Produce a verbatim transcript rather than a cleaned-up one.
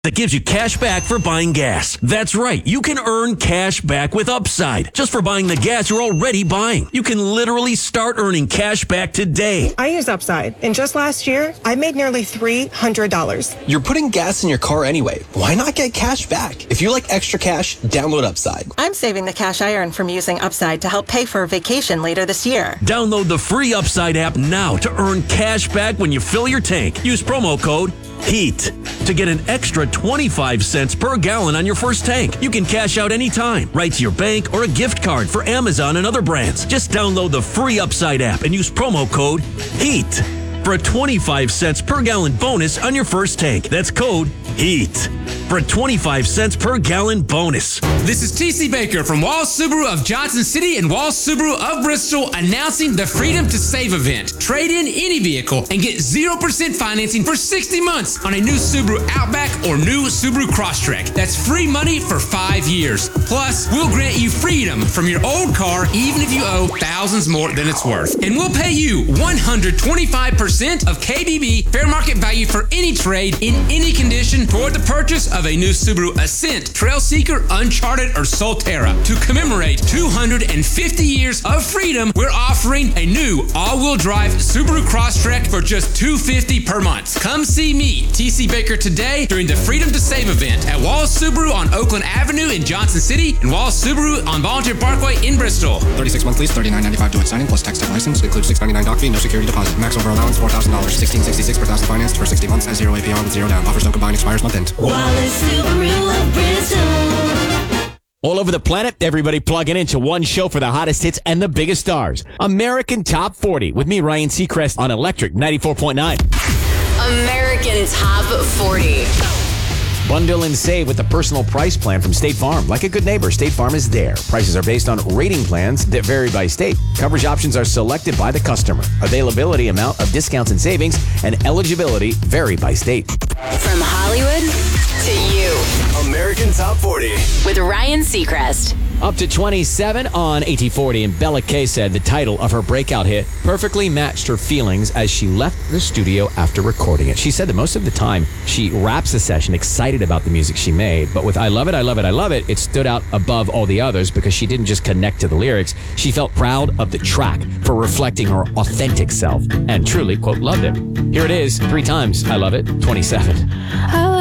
that gives you cash back for buying gas. That's right. You can earn cash back with Upside just for buying the gas you're already buying. You can literally start earning cash back today. I use Upside, and just last year, I made nearly three hundred dollars. You're putting gas in your car anyway. Why not get cash back? If you like extra cash, download Upside. I'm saving the cash I earn from using Upside to help pay for a vacation later this year. Download the free Upside app now to earn cash back when you fill your tank. Use promo code HEAT to get an extra twenty-five cents per gallon on your first tank. You can cash out anytime, right to your bank or a gift card for Amazon and other brands. Just download the free Upside app and use promo code HEAT for a twenty-five cents per gallon bonus on your first tank. That's code HEAT for a twenty-five cents per gallon bonus. This is T C Baker from Walls Subaru of Johnson City and Walls Subaru of Bristol announcing the Freedom to Save event. Trade in any vehicle and get zero percent financing for sixty months on a new Subaru Outback or new Subaru Crosstrek. That's free money for five years. Plus, we'll grant you freedom from your old car even if you owe thousands more than it's worth. And we'll pay you one hundred twenty-five percent of K B B fair market value for any trade in any condition toward the purchase of a new Subaru Ascent, Trailseeker, Uncharted, or Solterra. To commemorate two hundred fifty years of freedom, we're offering a new all-wheel drive Subaru Crosstrek for just two hundred fifty dollars per month. Come see me, T C Baker, today during the Freedom to Save event at Walls Subaru on Oakland Avenue in Johnson City and Walls Subaru on Volunteer Parkway in Bristol. thirty-six month lease, thirty-nine ninety-five to signing plus tax tech license. Includes six ninety-nine doc fee, no security deposit. Max over allowance four thousand dollars. sixteen sixty-six per thousand financed for sixty months. Has zero A P R with zero down. Offers don't combine. Expires month end. Wallace Subaru of Bristol. All over the planet, everybody plugging into one show for the hottest hits and the biggest stars. American Top forty with me, Ryan Seacrest, on Electric ninety-four point nine. American Top forty. Bundle and save with the personal price plan from State Farm. Like a good neighbor, State Farm is there. Prices are based on rating plans that vary by state. Coverage options are selected by the customer. Availability, amount of discounts and savings, and eligibility vary by state. From Hollywood to you. American Top forty. With Ryan Seacrest. Up to twenty-seven on A T forty, and Bella Kay said the title of her breakout hit perfectly matched her feelings as she left the studio after recording it. She said that most of the time she wraps the session excited about the music she made, but with I Love It, I Love It, I Love It, it stood out above all the others because she didn't just connect to the lyrics. She felt proud of the track for reflecting her authentic self and truly, quote, loved it. Here it is, three times I Love It, twenty-seven.